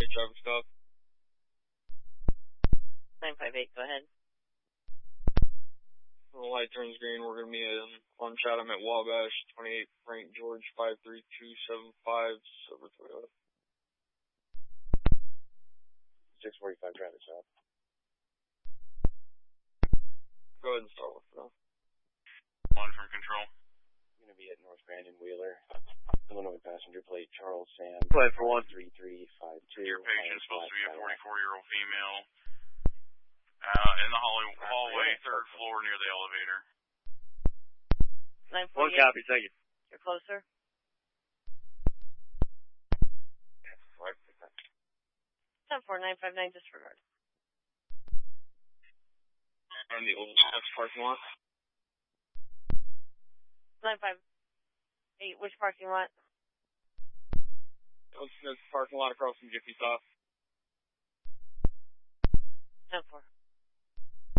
traffic stop. 958, go ahead. When the light turns green, we're going to be on Chatham at Wabash, 28 Frank George 53275, Silver Toyota. 645 traffic stop. Go ahead and start with it. One from control. I'm going to be at North Brandon Wheeler. Illinois passenger plate Charles Sam. Play for 13352. Your patient's supposed to be a 44-year-old female. In the hallway, third floor near the elevator. 948. One copy, thank you. You're closer. 104-959, disregard. On the old Smith's parking lot. 958, which parking lot? Old Smith's parking lot across from Jiffy Stop.